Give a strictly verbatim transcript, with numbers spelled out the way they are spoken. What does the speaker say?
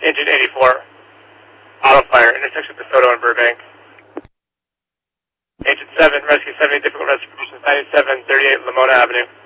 Engine eighty-four. Auto fire, intersection with DeSoto and Burbank. Agent seven, rescue seventy, difficult rescue conditions, ninety-seven thirty-eight Lamona Avenue.